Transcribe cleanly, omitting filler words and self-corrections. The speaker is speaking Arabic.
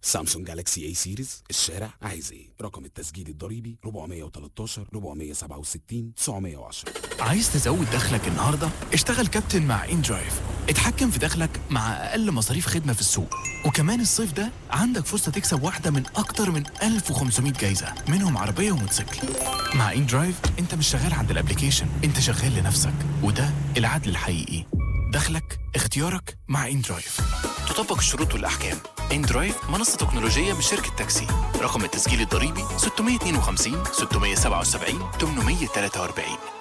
سامسونج جالاكسي اي سيريز، الشارع عايز ايه؟ رقم التسجيل الضريبي 413 467 910. عايز تزود دخلك النهارده؟ اشتغل كابتن مع إندرايف. اتحكم في دخلك مع أقل مصاريف خدمة في السوق. وكمان الصيف ده عندك فرصة تكسب واحدة من أكتر من 1500 جايزة، منهم عربية وموتوسيكل. مع إندرايف انت مش شغال عند الابليكيشن، انت شغال لنفسك، وده العدل الحقيقي. دخلك اختيارك مع إندرايف. تطبق الشروط والأحكام. إندرايف منصة تكنولوجية من شركة تاكسي. رقم التسجيل الضريبي 652 677 843.